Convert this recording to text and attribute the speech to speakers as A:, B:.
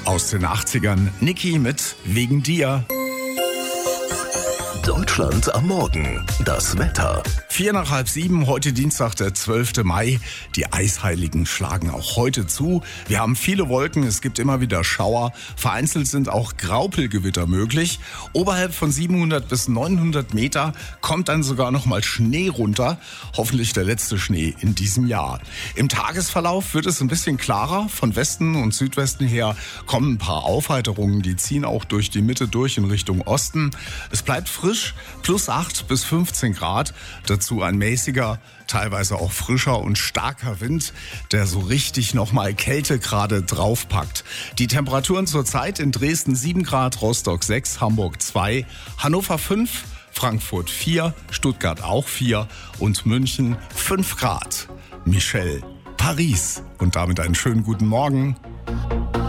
A: Aus den 80ern, Niki mit Wegen dir.
B: Deutschland am Morgen. Das Wetter.
A: 6:45, heute Dienstag, der 12. Mai. Die Eisheiligen schlagen auch heute zu. Wir haben viele Wolken, es gibt immer wieder Schauer. Vereinzelt sind auch Graupelgewitter möglich. Oberhalb von 700 bis 900 Meter kommt dann sogar noch mal Schnee runter. Hoffentlich der letzte Schnee in diesem Jahr. Im Tagesverlauf wird es ein bisschen klarer. Von Westen und Südwesten her kommen ein paar Aufheiterungen. Die ziehen auch durch die Mitte durch in Richtung Osten. Es bleibt frisch, plus 8 bis 15 Grad. Dazu ein mäßiger, teilweise auch frischer und starker Wind, der so richtig nochmal Kälte gerade draufpackt. Die Temperaturen zurzeit in Dresden 7 Grad, Rostock 6, Hamburg 2, Hannover 5, Frankfurt 4, Stuttgart auch 4 und München 5 Grad. Michelle, Paris. Und damit einen schönen guten Morgen.